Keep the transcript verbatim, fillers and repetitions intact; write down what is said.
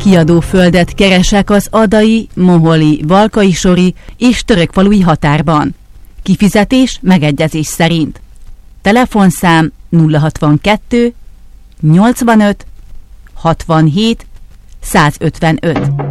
Kiadóföldet keresek az adai, moholi, valkaisori és törökfalui határban. Kifizetés megegyezés szerint. Telefonszám nulla hatvankettő nyolcvanöt hatvanhét százötvenöt.